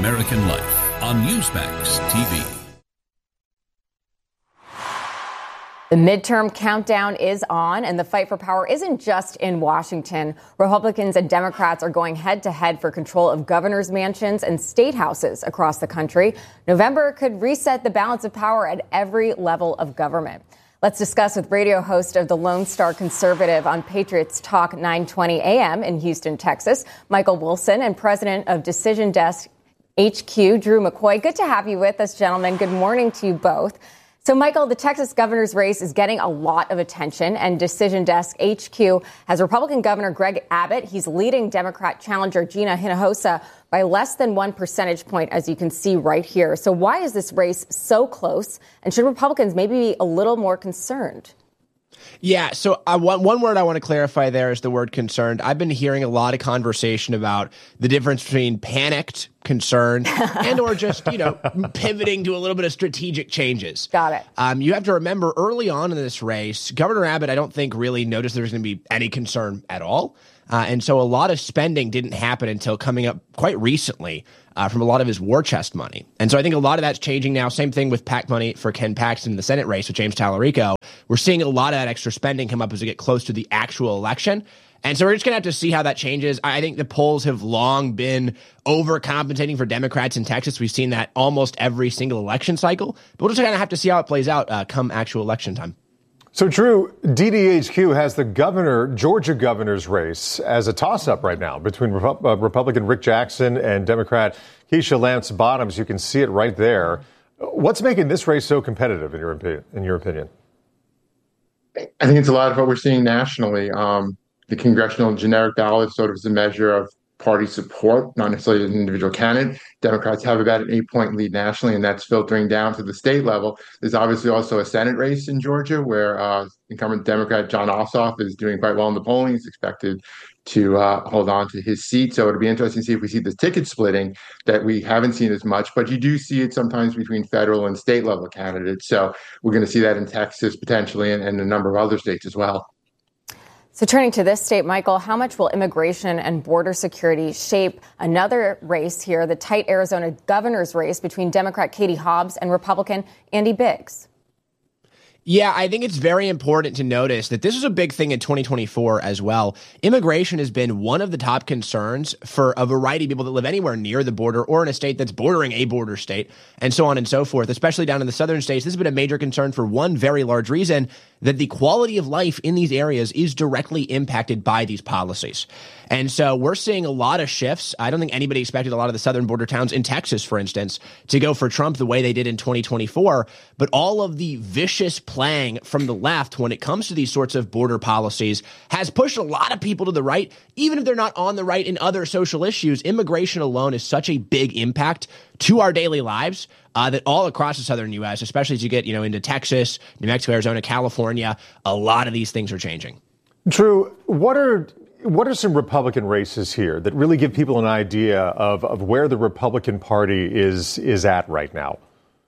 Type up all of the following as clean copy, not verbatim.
American Life on Newsmax TV. The midterm countdown is on, and the fight for power isn't just in Washington. Republicans and Democrats are going head-to-head for control of governors' mansions and state houses across the country. November could reset the balance of power at every level of government. Let's discuss with radio host of the Lone Star Conservative on Patriots Talk 920 AM in Houston, Texas, Michael Wilson, and president of Decision Desk HQ, Drew McCoy. Good to have you with us, gentlemen. Good morning to you both. So, Michael, the Texas governor's race is getting a lot of attention, and Decision Desk HQ has Republican Governor Greg Abbott. He's leading Democrat challenger Gina Hinojosa by less than 1 percentage point, as you can see right here. So why is this race so close, and should Republicans maybe be a little more concerned? Yeah, so one word I want to clarify there is the word concerned. I've been hearing a lot of conversation about the difference between panicked, concerned, and or just, pivoting to a little bit of strategic changes. Got it. You have to remember early on in this race, Governor Abbott, I don't think really noticed there was going to be any concern at all. And so a lot of spending didn't happen until coming up quite recently from a lot of his war chest money. And so I think a lot of that's changing now. Same thing with PAC money for Ken Paxton in the Senate race with James Tallarico. We're seeing a lot of that extra spending come up as we get close to the actual election. And so we're just going to have to see how that changes. I think the polls have long been overcompensating for Democrats in Texas. We've seen that almost every single election cycle. But we'll just kind of have to see how it plays out come actual election time. So, Drew, DDHQ has the Georgia governor's race as a toss-up right now between Republican Rick Jackson and Democrat Keisha Lance Bottoms. You can see it right there. What's making this race so competitive, in your opinion? I think it's a lot of what we're seeing nationally. The congressional generic ballot sort of is a measure of party support, not necessarily an individual candidate. Democrats have about an 8-point lead nationally, and that's filtering down to the state level. There's obviously also a Senate race in Georgia where incumbent Democrat Jon Ossoff is doing quite well in the polling. He's expected to hold on to his seat. So it'll be interesting to see if we see this ticket splitting that we haven't seen as much, but you do see it sometimes between federal and state level candidates. So we're going to see that in Texas potentially and a number of other states as well. So turning to this state, Michael, how much will immigration and border security shape another race here, the tight Arizona governor's race between Democrat Katie Hobbs and Republican Andy Biggs? Yeah, I think it's very important to notice that this is a big thing in 2024 as well. Immigration has been one of the top concerns for a variety of people that live anywhere near the border or in a state that's bordering a border state and so on and so forth, especially down in the southern states. This has been a major concern for one very large reason, that the quality of life in these areas is directly impacted by these policies. And so we're seeing a lot of shifts. I don't think anybody expected a lot of the southern border towns in Texas, for instance, to go for Trump the way they did in 2024. But all of the vicious playing from the left when it comes to these sorts of border policies has pushed a lot of people to the right, even if they're not on the right in other social issues. Immigration alone is such a big impact to our daily lives that all across the southern U.S., especially as you get into Texas, New Mexico, Arizona, California, a lot of these things are changing. Drew, what are some Republican races here that really give people an idea of where the Republican Party is at right now?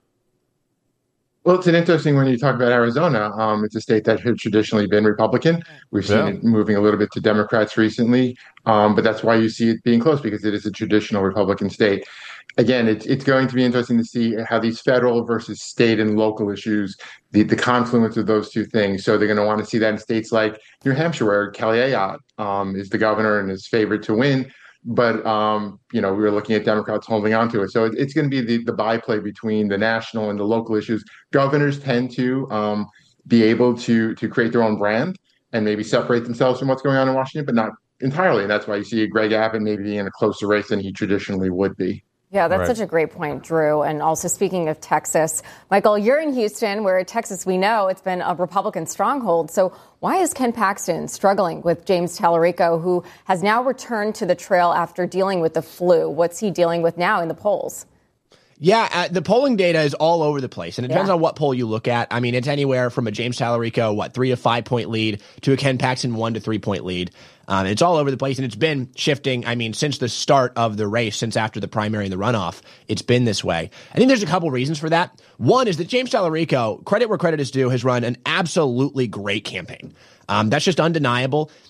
Well, it's an interesting when you talk about Arizona. It's a state that has traditionally been Republican. We've seen it moving a little bit to Democrats recently, but that's why you see it being close, because it is a traditional Republican state. Again, it's going to be interesting to see how these federal versus state and local issues, the confluence of those two things. So they're going to want to see that in states like New Hampshire, where Kelly Ayotte is the governor and is favored to win. But, we were looking at Democrats holding on to it. So it's going to be the byplay between the national and the local issues. Governors tend to be able to create their own brand and maybe separate themselves from what's going on in Washington, but not entirely. And that's why you see Greg Abbott maybe in a closer race than he traditionally would be. Yeah, that's such a great point, Drew. And also speaking of Texas, Michael, you're in Houston, where Texas, we know it's been a Republican stronghold. So why is Ken Paxton struggling with James Tallarico, who has now returned to the trail after dealing with the flu? What's he dealing with now in the polls? Yeah, the polling data is all over the place, and it depends on what poll you look at. I mean, it's anywhere from a James Tallarico, 3 to 5 point lead, to a Ken Paxton 1 to 3 point lead. It's all over the place, and it's been shifting, since the start of the race, since after the primary and the runoff. It's been this way. I think there's a couple reasons for that. One is that James Tallarico, credit where credit is due, has run an absolutely great campaign. That's just undeniable.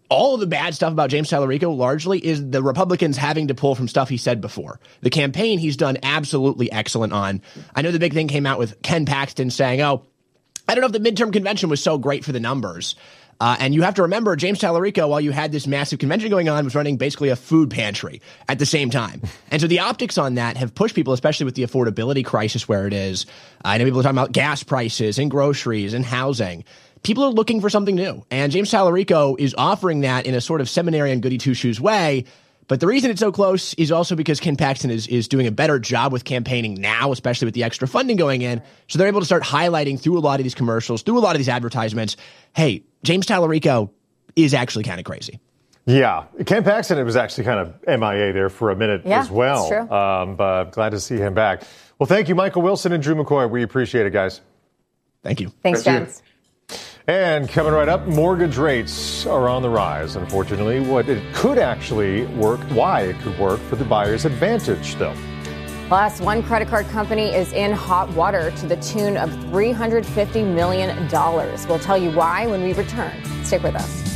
all of the bad stuff about James Tallarico largely is the Republicans having to pull from stuff he said before. The campaign he's done absolutely excellent on. I know the big thing came out with Ken Paxton saying, I don't know if the midterm convention was so great for the numbers. And you have to remember, James Tallarico, while you had this massive convention going on, was running basically a food pantry at the same time. And so the optics on that have pushed people, especially with the affordability crisis where it is. I know people are talking about gas prices and groceries and housing. People are looking for something new. And James Tallarico is offering that in a sort of seminary and goody two-shoes way. But the reason it's so close is also because Ken Paxton is doing a better job with campaigning now, especially with the extra funding going in. So they're able to start highlighting through a lot of these commercials, through a lot of these advertisements, hey, James Tallarico is actually kind of crazy. Yeah. Ken Paxton, it was actually kind of MIA there for a minute as well. That's true. But glad to see him back. Well, thank you, Michael Wilson and Drew McCoy. We appreciate it, guys. Thank you. Thanks, James. And coming right up, mortgage rates are on the rise. Unfortunately, what it could actually work, why it could work for the buyer's advantage, though. Plus, one credit card company is in hot water to the tune of $350 million. We'll tell you why when we return. Stick with us.